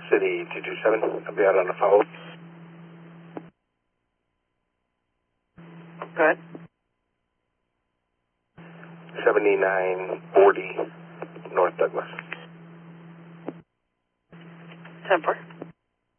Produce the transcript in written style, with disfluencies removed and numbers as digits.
City 227. I'll be out on a follow-up. Go ahead. 7940 North Douglas. 10-4.